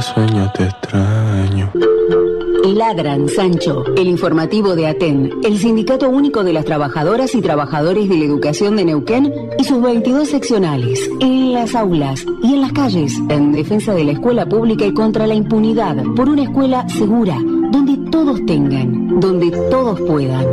sueño te extraño. Ladran, Sancho, el informativo de ATEN, el Sindicato Único de las Trabajadoras y Trabajadores de la Educación de Neuquén y sus 22 seccionales, en las aulas y en las calles, en defensa de la escuela pública y contra la impunidad, por una escuela segura, donde todos tengan, donde todos puedan.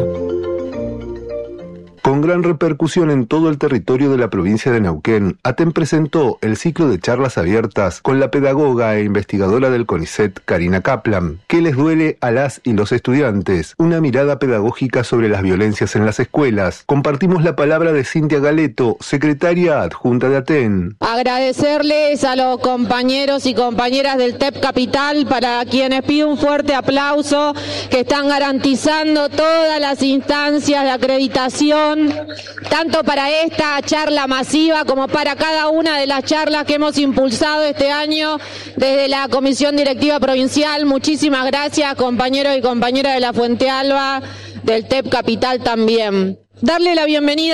Con gran repercusión en todo el territorio de la provincia de Neuquén, ATEN presentó el ciclo de charlas abiertas con la pedagoga e investigadora del CONICET, Karina Kaplan. ¿Qué les duele a las y los estudiantes? Una mirada pedagógica sobre las violencias en las escuelas. Compartimos la palabra de Cintia Galeto, secretaria adjunta de ATEN. Agradecerles a los compañeros y compañeras del TEP Capital, para quienes pido un fuerte aplauso, que están garantizando todas las instancias de acreditación, tanto para esta charla masiva como para cada una de las charlas que hemos impulsado este año desde la Comisión Directiva Provincial. Muchísimas gracias, compañeros y compañeras de la Fuente Alba, del TEP Capital también. Darle la bienvenida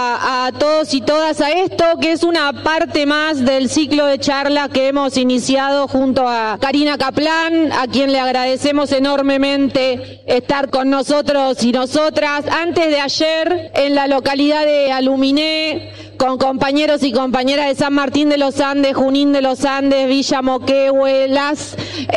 a todos y todas a esto, que es una parte más del ciclo de charlas que hemos iniciado junto a Karina Kaplan, a quien le agradecemos enormemente estar con nosotros y nosotras. Antes de ayer, en la localidad de Aluminé, con compañeros y compañeras de San Martín de los Andes, Junín de los Andes, Villa Moquehue, Las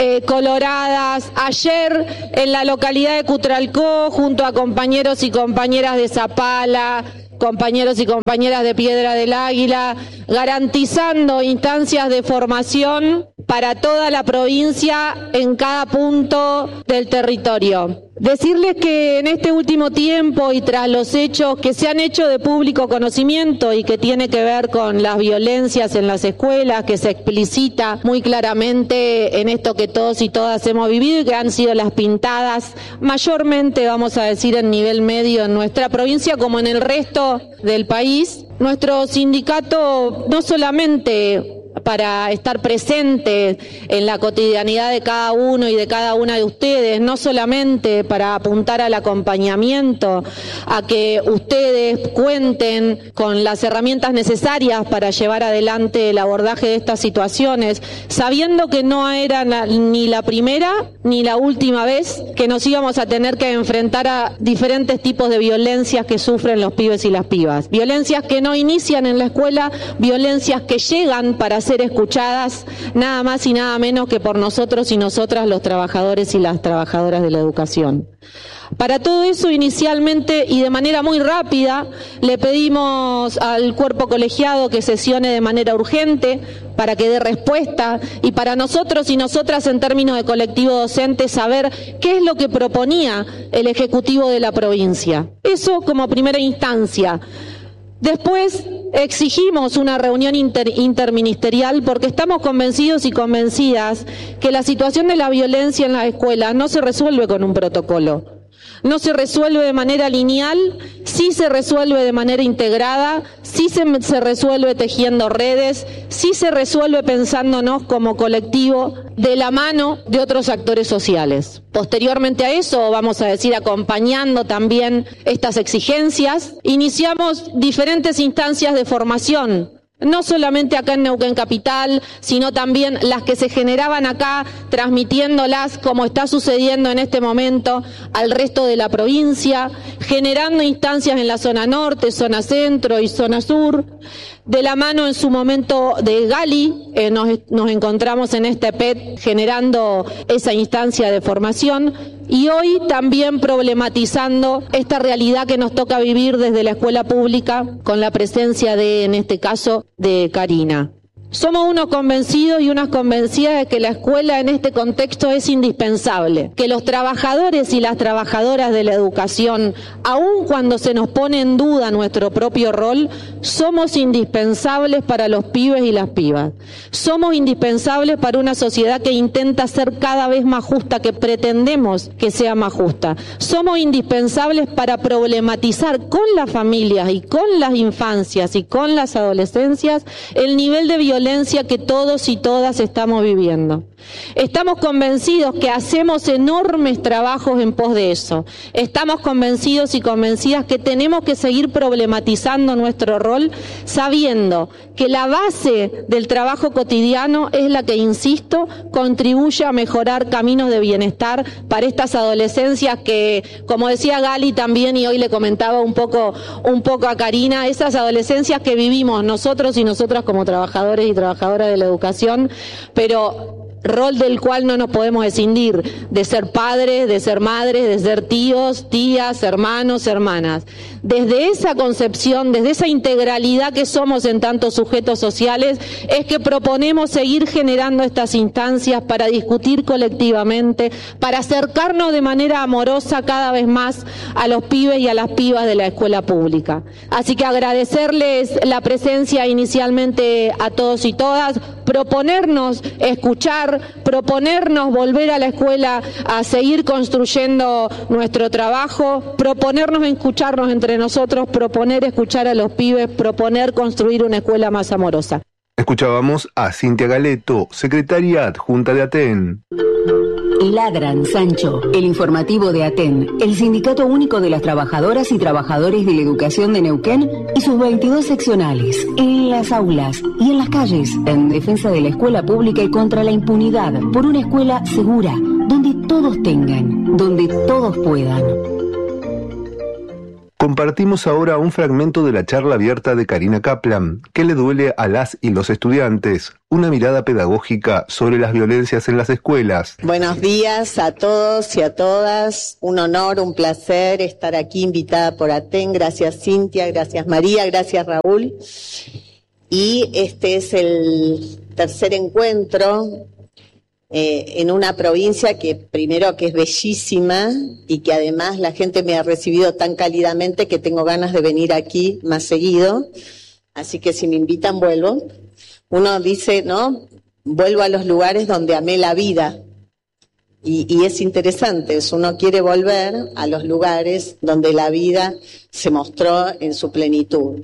Coloradas. Ayer en la localidad de Cutralcó, junto a compañeros y compañeras de Zapala, compañeros y compañeras de Piedra del Águila, garantizando instancias de formación para toda la provincia en cada punto del territorio. Decirles que en este último tiempo y tras los hechos que se han hecho de público conocimiento y que tiene que ver con las violencias en las escuelas, que se explicita muy claramente en esto que todos y todas hemos vivido y que han sido las pintadas mayormente, vamos a decir, en nivel medio en nuestra provincia como en el resto del país, nuestro sindicato no solamente para estar presente en la cotidianidad de cada uno y de cada una de ustedes, no solamente para apuntar al acompañamiento, a que ustedes cuenten con las herramientas necesarias para llevar adelante el abordaje de estas situaciones, sabiendo que no era ni la primera ni la última vez que nos íbamos a tener que enfrentar a diferentes tipos de violencias que sufren los pibes y las pibas. Violencias que no inician en la escuela, violencias que llegan para ser escuchadas nada más y nada menos que por nosotros y nosotras, los trabajadores y las trabajadoras de la educación. Para todo eso, inicialmente y de manera muy rápida, le pedimos al cuerpo colegiado que sesione de manera urgente para que dé respuesta, y para nosotros y nosotras en términos de colectivo docente saber qué es lo que proponía el Ejecutivo de la provincia. Eso como primera instancia. Después exigimos una reunión interministerial porque estamos convencidos y convencidas que la situación de la violencia en la escuela no se resuelve con un protocolo. No se resuelve de manera lineal, sí se resuelve de manera integrada, sí se resuelve tejiendo redes, sí se resuelve pensándonos como colectivo de la mano de otros actores sociales. Posteriormente a eso, vamos a decir, acompañando también estas exigencias, iniciamos diferentes instancias de formación. No solamente acá en Neuquén Capital, sino también las que se generaban acá, transmitiéndolas, como está sucediendo en este momento, al resto de la provincia, generando instancias en la zona norte, zona centro y zona sur. De la mano en su momento de Gali, nos encontramos en este PET generando esa instancia de formación, y hoy también problematizando esta realidad que nos toca vivir desde la escuela pública con la presencia de, en este caso, de Karina. Somos unos convencidos y unas convencidas de que la escuela en este contexto es indispensable, que los trabajadores y las trabajadoras de la educación, aun cuando se nos pone en duda nuestro propio rol, somos indispensables para los pibes y las pibas. Somos indispensables para una sociedad que intenta ser cada vez más justa, que pretendemos que sea más justa. Somos indispensables para problematizar con las familias y con las infancias y con las adolescencias el nivel de violencia violencia que todos y todas estamos viviendo. Estamos convencidos que hacemos enormes trabajos en pos de eso. Estamos convencidos y convencidas que tenemos que seguir problematizando nuestro rol, sabiendo que la base del trabajo cotidiano es la que, insisto, contribuye a mejorar caminos de bienestar para estas adolescencias que, como decía Gali también, y hoy le comentaba un poco a Karina, esas adolescencias que vivimos nosotros y nosotras como trabajadores y trabajadoras de la educación, pero rol del cual no nos podemos escindir, de ser padres, de ser madres, de ser tíos, tías, hermanos, hermanas. Desde esa concepción, desde esa integralidad que somos en tantos sujetos sociales, es que proponemos seguir generando estas instancias para discutir colectivamente, para acercarnos de manera amorosa cada vez más a los pibes y a las pibas de la escuela pública. Así que agradecerles la presencia inicialmente a todos y todas, proponernos escuchar, proponernos volver a la escuela a seguir construyendo nuestro trabajo, proponernos escucharnos entre nosotros, proponer escuchar a los pibes, proponer construir una escuela más amorosa. Escuchábamos a Cintia Galeto, secretaria adjunta de ATEN. Ladran, Sancho, el informativo de ATEN, el Sindicato Único de las Trabajadoras y Trabajadores de la Educación de Neuquén y sus 22 seccionales, en las aulas y en las calles, en defensa de la escuela pública y contra la impunidad, por una escuela segura, donde todos tengan, donde todos puedan. Compartimos ahora un fragmento de la charla abierta de Karina Kaplan, ¿Qué le duele a las y los estudiantes? Una mirada pedagógica sobre las violencias en las escuelas. Buenos días a todos y a todas. Un honor, un placer estar aquí invitada por ATEN. Gracias Cintia, gracias María, gracias Raúl. Y este es el tercer encuentro en una provincia que primero que es bellísima y que además la gente me ha recibido tan cálidamente que tengo ganas de venir aquí más seguido, así que si me invitan vuelvo. Uno dice, ¿no? Vuelvo a los lugares donde amé la vida y es interesante, uno quiere volver a los lugares donde la vida se mostró en su plenitud.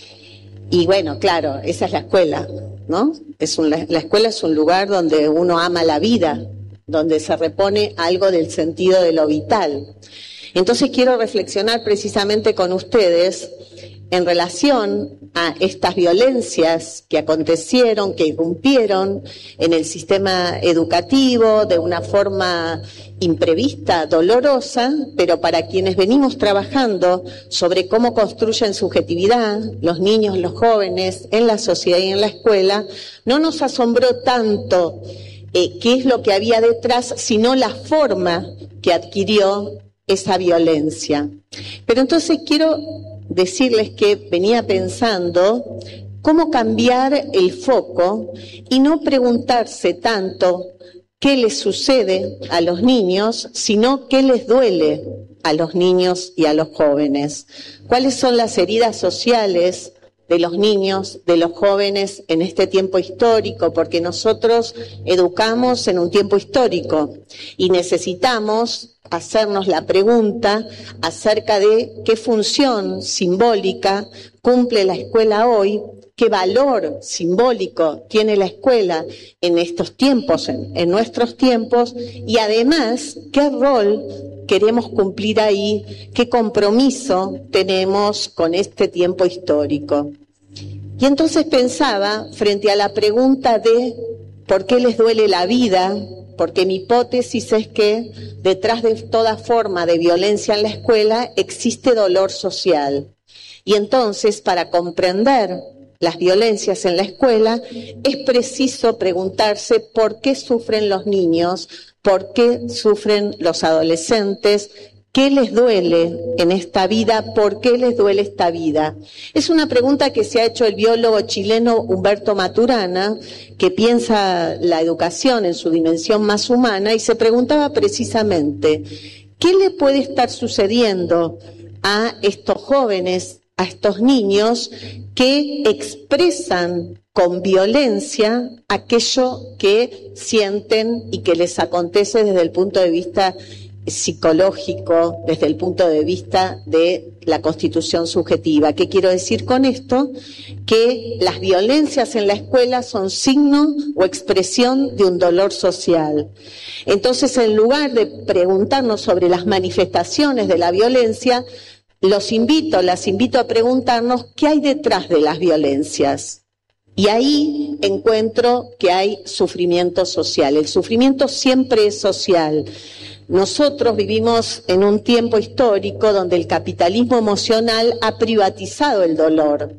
Y bueno, claro, esa es la escuela, ¿no? La escuela es un lugar donde uno ama la vida, donde se repone algo del sentido de lo vital. Entonces quiero reflexionar precisamente con ustedes en relación a estas violencias que acontecieron, que irrumpieron en el sistema educativo de una forma imprevista, dolorosa, pero para quienes venimos trabajando sobre cómo construyen subjetividad, los niños, los jóvenes, en la sociedad y en la escuela, no nos asombró tanto qué es lo que había detrás, sino la forma que adquirió esa violencia. Pero entonces quiero decirles que venía pensando cómo cambiar el foco y no preguntarse tanto qué les sucede a los niños, sino qué les duele a los niños y a los jóvenes. ¿Cuáles son las heridas sociales de los niños, de los jóvenes en este tiempo histórico? Porque nosotros educamos en un tiempo histórico y necesitamos hacernos la pregunta acerca de qué función simbólica cumple la escuela hoy, qué valor simbólico tiene la escuela en estos tiempos, en nuestros tiempos, y además qué rol queremos cumplir ahí, qué compromiso tenemos con este tiempo histórico. Y entonces pensaba, frente a la pregunta de ¿por qué les duele la vida? Porque mi hipótesis es que detrás de toda forma de violencia en la escuela existe dolor social. Y entonces, para comprender las violencias en la escuela, es preciso preguntarse por qué sufren los niños, por qué sufren los adolescentes, qué les duele en esta vida, por qué les duele esta vida. Es una pregunta que se ha hecho el biólogo chileno Humberto Maturana, que piensa la educación en su dimensión más humana, y se preguntaba precisamente, ¿qué le puede estar sucediendo a estos jóvenes, a estos niños que expresan con violencia aquello que sienten y que les acontece desde el punto de vista psicológico desde el punto de vista de la constitución subjetiva. ¿Qué quiero decir con esto? Que las violencias en la escuela son signo o expresión de un dolor social. Entonces, en lugar de preguntarnos sobre las manifestaciones de la violencia, las invito a preguntarnos qué hay detrás de las violencias. Y ahí encuentro que hay sufrimiento social. El sufrimiento siempre es social. Nosotros vivimos en un tiempo histórico donde el capitalismo emocional ha privatizado el dolor.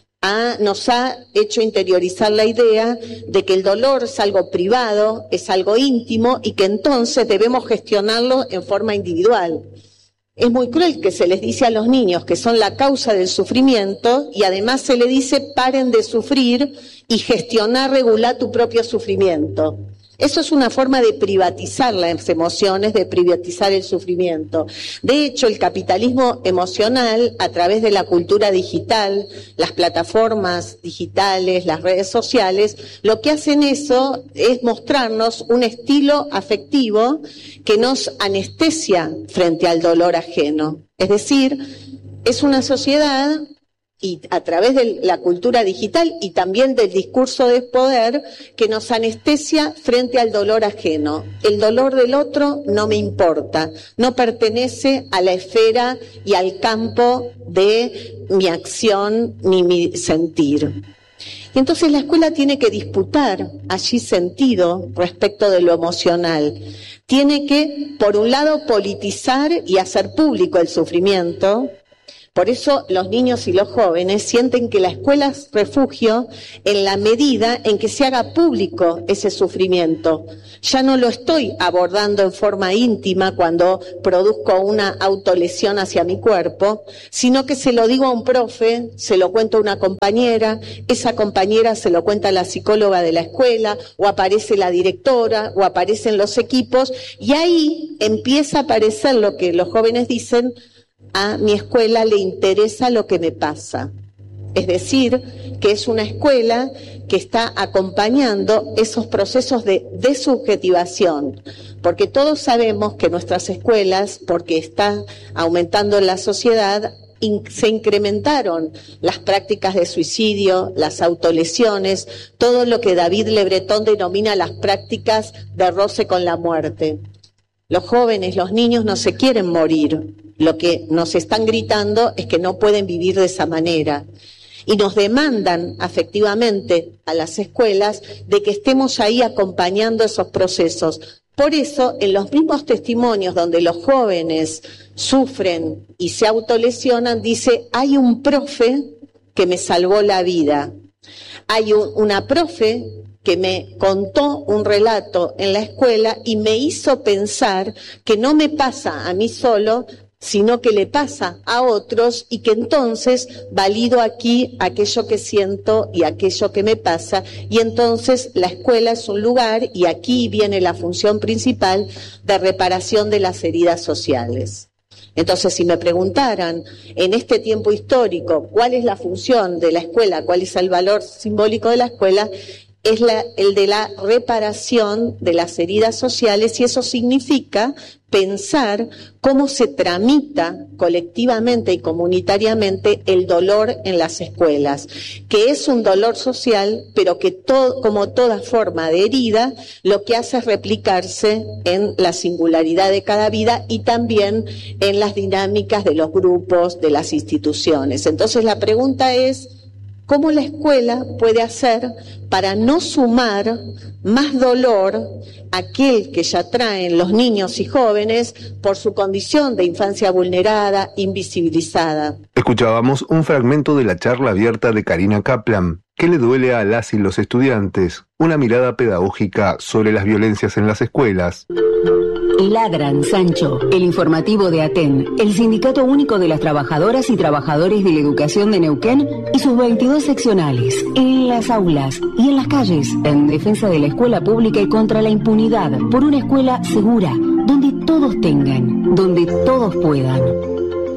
Nos ha hecho interiorizar la idea de que el dolor es algo privado, es algo íntimo y que entonces debemos gestionarlo en forma individual. Es muy cruel que se les dice a los niños que son la causa del sufrimiento y además se les dice paren de sufrir y gestionar, regular tu propio sufrimiento. Eso es una forma de privatizar las emociones, de privatizar el sufrimiento. De hecho, el capitalismo emocional, a través de la cultura digital, las plataformas digitales, las redes sociales, lo que hacen eso es mostrarnos un estilo afectivo que nos anestesia frente al dolor ajeno. Es decir, es una sociedad y a través de la cultura digital y también del discurso de poder que nos anestesia frente al dolor ajeno. El dolor del otro no me importa, no pertenece a la esfera y al campo de mi acción ni mi sentir. Y entonces la escuela tiene que disputar allí sentido respecto de lo emocional. Tiene que, por un lado, politizar y hacer público el sufrimiento. Por eso los niños y los jóvenes sienten que la escuela es refugio en la medida en que se haga público ese sufrimiento. Ya no lo estoy abordando en forma íntima cuando produzco una autolesión hacia mi cuerpo, sino que se lo digo a un profe, se lo cuento a una compañera, esa compañera se lo cuenta a la psicóloga de la escuela, o aparece la directora, o aparecen los equipos, y ahí empieza a aparecer lo que los jóvenes dicen: a mi escuela le interesa lo que me pasa. Es decir, que es una escuela que está acompañando esos procesos de desubjetivación, porque todos sabemos que nuestras escuelas, porque está aumentando en la sociedad, se incrementaron las prácticas de suicidio, las autolesiones, todo lo que David Le Breton denomina las prácticas de roce con la muerte. Los jóvenes, los niños no se quieren morir. Lo que nos están gritando es que no pueden vivir de esa manera. Y nos demandan afectivamente a las escuelas de que estemos ahí acompañando esos procesos. Por eso, en los mismos testimonios donde los jóvenes sufren y se autolesionan, dice: hay un profe que me salvó la vida. Hay una profe que me contó un relato en la escuela y me hizo pensar que no me pasa a mí solo, sino que le pasa a otros, y que entonces valido aquí aquello que siento y aquello que me pasa, y entonces la escuela es un lugar, y aquí viene la función principal de reparación de las heridas sociales. Entonces, si me preguntaran en este tiempo histórico cuál es la función de la escuela, cuál es el valor simbólico de la escuela, es el de la reparación de las heridas sociales, y eso significa pensar cómo se tramita colectivamente y comunitariamente el dolor en las escuelas, que es un dolor social, pero que como toda forma de herida, lo que hace es replicarse en la singularidad de cada vida y también en las dinámicas de los grupos, de las instituciones. Entonces la pregunta es: ¿cómo la escuela puede hacer para no sumar más dolor aquel que ya traen los niños y jóvenes por su condición de infancia vulnerada, invisibilizada? Escuchábamos un fragmento de la charla abierta de Karina Kaplan. ¿Qué le duele a las y los estudiantes? Una mirada pedagógica sobre las violencias en las escuelas. Ladran, Sancho, el informativo de ATEN, el Sindicato Único de las Trabajadoras y Trabajadores de la Educación de Neuquén y sus 22 seccionales, en las aulas y en las calles, en defensa de la escuela pública y contra la impunidad, por una escuela segura, donde todos tengan, donde todos puedan.